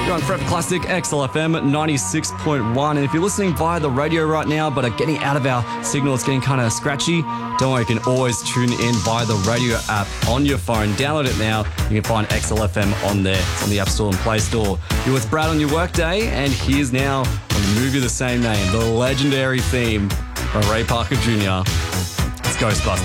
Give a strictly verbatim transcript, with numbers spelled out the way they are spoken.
You're on Forever Classic X L F M ninety-six point one. And if you're listening via the radio right now but are getting out of our signal, it's getting kind of scratchy, don't worry, you can always tune in via the radio app on your phone. Download it now. You can find X L F M on there. It's on the App Store and Play Store. You're with Brad on your workday, and here's now on the movie of the same name, the legendary theme by Ray Parker Junior It's Ghostbusters.